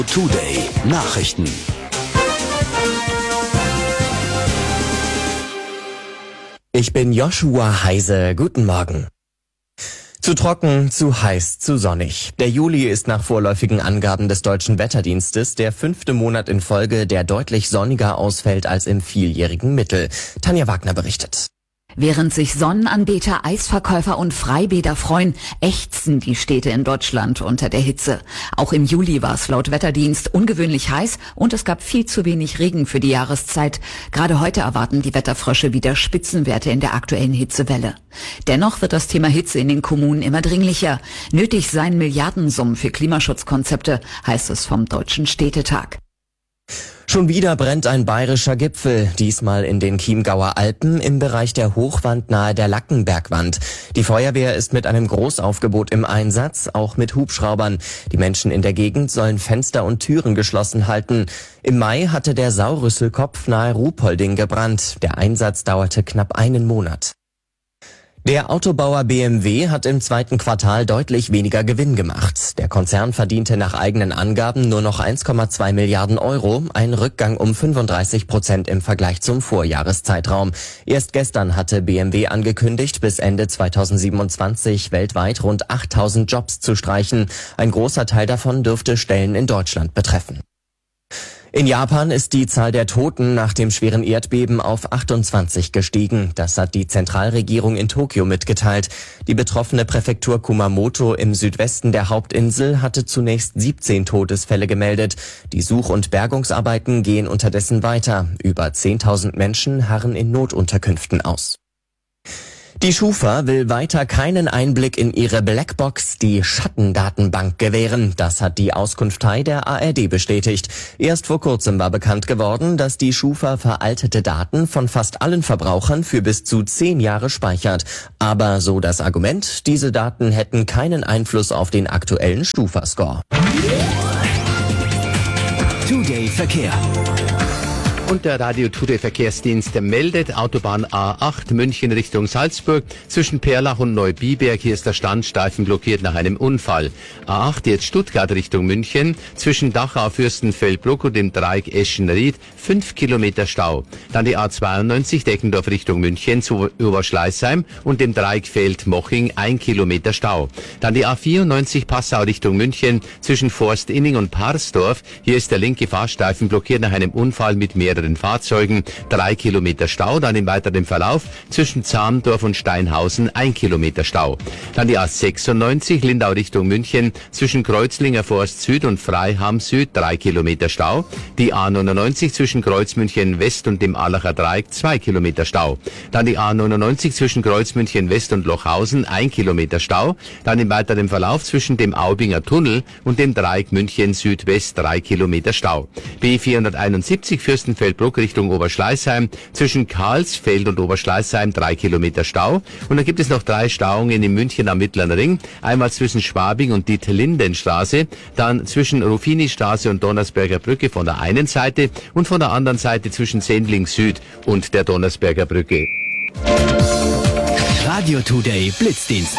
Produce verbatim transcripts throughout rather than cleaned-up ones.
Today Nachrichten. Ich bin Joshua Heise. Guten Morgen. Zu trocken, zu heiß, zu sonnig. Der Juli ist nach vorläufigen Angaben des Deutschen Wetterdienstes der fünfte Monat in Folge, der deutlich sonniger ausfällt als im vieljährigen Mittel. Tanja Wagner berichtet. Während sich Sonnenanbeter, Eisverkäufer und Freibäder freuen, ächzen die Städte in Deutschland unter der Hitze. Auch im Juli war es laut Wetterdienst ungewöhnlich heiß und es gab viel zu wenig Regen für die Jahreszeit. Gerade heute erwarten die Wetterfrösche wieder Spitzenwerte in der aktuellen Hitzewelle. Dennoch wird das Thema Hitze in den Kommunen immer dringlicher. Nötig seien Milliardensummen für Klimaschutzkonzepte, heißt es vom Deutschen Städtetag. Schon wieder brennt ein bayerischer Gipfel, diesmal in den Chiemgauer Alpen im Bereich der Hochwand nahe der Lackenbergwand. Die Feuerwehr ist mit einem Großaufgebot im Einsatz, auch mit Hubschraubern. Die Menschen in der Gegend sollen Fenster und Türen geschlossen halten. Im Mai hatte der Saurüsselkopf nahe Ruhpolding gebrannt. Der Einsatz dauerte knapp einen Monat. Der Autobauer B M W hat im zweiten Quartal deutlich weniger Gewinn gemacht. Der Konzern verdiente nach eigenen Angaben nur noch eins Komma zwei Milliarden Euro, ein Rückgang um fünfunddreißig Prozent im Vergleich zum Vorjahreszeitraum. Erst gestern hatte B M W angekündigt, bis Ende zweitausendsiebenundzwanzig weltweit rund achttausend Jobs zu streichen. Ein großer Teil davon dürfte Stellen in Deutschland betreffen. In Japan ist die Zahl der Toten nach dem schweren Erdbeben auf achtundzwanzig gestiegen. Das hat die Zentralregierung in Tokio mitgeteilt. Die betroffene Präfektur Kumamoto im Südwesten der Hauptinsel hatte zunächst siebzehn Todesfälle gemeldet. Die Such- und Bergungsarbeiten gehen unterdessen weiter. Über zehntausend Menschen harren in Notunterkünften aus. Die Schufa will weiter keinen Einblick in ihre Blackbox, die Schattendatenbank, gewähren. Das hat die Auskunftei der A R D bestätigt. Erst vor kurzem war bekannt geworden, dass die Schufa veraltete Daten von fast allen Verbrauchern für bis zu zehn Jahre speichert. Aber so das Argument, diese Daten hätten keinen Einfluss auf den aktuellen Schufa-Score. Today Verkehr. Und der Radio Today Verkehrsdienst meldet Autobahn A acht München Richtung Salzburg zwischen Perlach und Neubiberg. Hier ist der Standstreifen blockiert nach einem Unfall. A acht jetzt Stuttgart Richtung München zwischen Dachau, Fürstenfeldbruck und dem Dreieck Eschenried fünf Kilometer Stau. Dann die A zweiundneunzig Deckendorf Richtung München zu Oberschleißheim und dem Dreieck Feldmoching ein Kilometer Stau. Dann die A vierundneunzig Passau Richtung München zwischen Forstinning und Parsdorf. Hier ist der linke Fahrstreifen blockiert nach einem Unfall mit mehreren Fahrzeugen, drei Kilometer Stau, dann im weiteren Verlauf zwischen Zamdorf und Steinhausen ein Kilometer Stau. Dann die A sechsundneunzig Lindau Richtung München zwischen Kreuzlinger Forst Süd und Freiham Süd drei Kilometer Stau. Die A neunundneunzig zwischen Kreuzmünchen West und dem Allacher Dreieck zwei Kilometer Stau. Dann die A neunundneunzig zwischen Kreuzmünchen West und Lochhausen ein Kilometer Stau. Dann im weiteren Verlauf zwischen dem Aubinger Tunnel und dem Dreieck München Südwest drei Kilometer Stau. B vierhunderteinundsiebzig Fürstenfeldbruck Richtung Oberschleißheim zwischen Karlsfeld und Oberschleißheim drei Kilometer Stau. Und dann gibt es noch drei Stauungen in München am Mittleren Ring. Einmal zwischen Schwabing und Dietlindenstraße, dann zwischen Ruffinistraße und Donnersberger Brücke von der einen Seite und von der anderen Seite zwischen Sendling Süd und der Donnersberger Brücke. Radio Today Blitzdienst.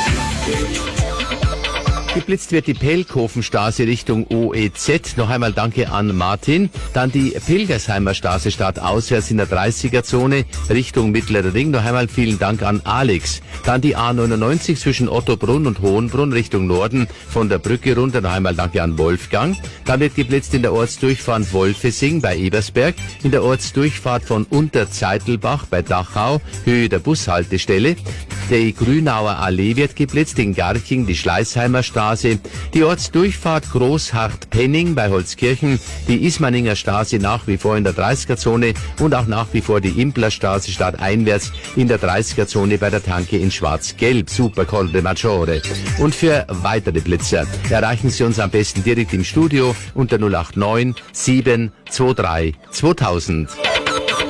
Geblitzt wird die Pelkhofenstraße Richtung O E Z. Noch einmal danke an Martin. Dann die Pilgersheimer Straße startauswärts in der dreißiger-Zone Richtung Mittlerer Ring. Noch einmal vielen Dank an Alex. Dann die A neunundneunzig zwischen Ottobrunn und Hohenbrunn Richtung Norden von der Brücke runter. Noch einmal danke an Wolfgang. Dann wird geblitzt in der Ortsdurchfahrt Wolfesing bei Ebersberg, in der Ortsdurchfahrt von Unterzeitelbach bei Dachau, Höhe der Bushaltestelle. Die Grünauer Allee wird geblitzt, in Garching die Schleißheimer Straße, die Ortsdurchfahrt Großhardt-Penning bei Holzkirchen, die Ismaninger Straße nach wie vor in der dreißiger-Zone und auch nach wie vor die Implerstraße stadteinwärts in der dreißiger-Zone bei der Tanke in Schwarz-Gelb. Super Col de Maggiore. Und für weitere Blitzer erreichen Sie uns am besten direkt im Studio unter null acht neun sieben zwei drei zweitausend.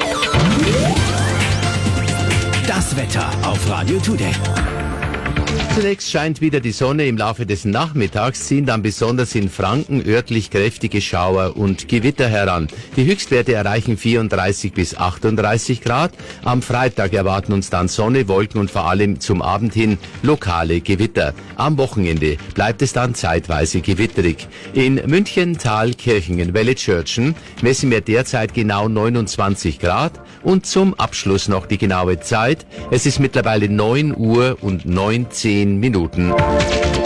Das Wetter auf Radio Today. Zunächst scheint wieder die Sonne. Im Laufe des Nachmittags ziehen dann besonders in Franken örtlich kräftige Schauer und Gewitter heran. Die Höchstwerte erreichen vierunddreißig bis achtunddreißig Grad. Am Freitag erwarten uns dann Sonne, Wolken und vor allem zum Abend hin lokale Gewitter. Am Wochenende bleibt es dann zeitweise gewitterig. In München, Thalkirchen, in Wellitzschörtschen messen wir derzeit genau neunundzwanzig Grad. Und zum Abschluss noch die genaue Zeit. Es ist mittlerweile neun Uhr und neunzehn Minuten.